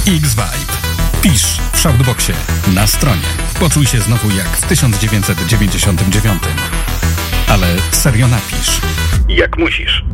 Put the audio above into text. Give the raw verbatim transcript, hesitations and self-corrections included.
X-Vibe. Pisz w Shoutboxie na stronie. Poczuj się znowu jak w tysiąc dziewięćset dziewięćdziesiątym dziewiątym. Ale serio napisz. Jak musisz.